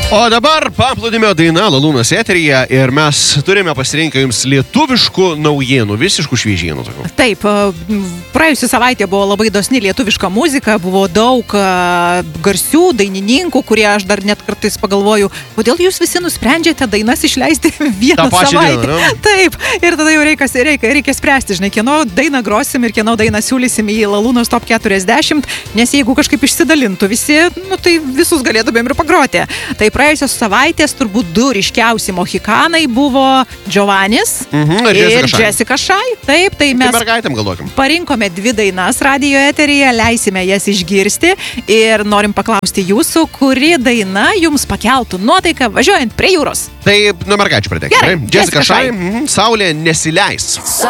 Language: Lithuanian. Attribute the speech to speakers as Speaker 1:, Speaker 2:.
Speaker 1: O dabar paplūdimio daina Lalūnas eteryje ir mes turime pasirinkę jums lietuviškų naujienų, visiškų šviežienų.
Speaker 2: Taip, praėjusią savaitę buvo labai dosni lietuviška muzika, buvo daug garsių dainininkų, kurie aš dar net kartais pagalvoju, kodėl jūs visi nusprendžiate dainas išleisti vieną savaitę.
Speaker 1: Dieną,
Speaker 2: Taip, ir tada jau reikia spręsti, žinai, kieno dainą grosim ir kieno dainą siūlysim į Lalūnos Top 40, nes jeigu kažkaip išsidalintų visi, tai visus galėtumėm ir pagroti. Tai praėjusios savaitės turbūt du ryškiausi mohikanai buvo Giovannis ir Jessica Shy. Taip, tai mes parinkome dvi dainas radijo eteryje, leisime jas išgirsti ir norim paklausti jūsų, kuri daina jums pakeltų nuotaiką važiuojant prie jūros.
Speaker 1: Tai nuo mergaičių pradėkime. Jessica Shy, Saulė nesileis.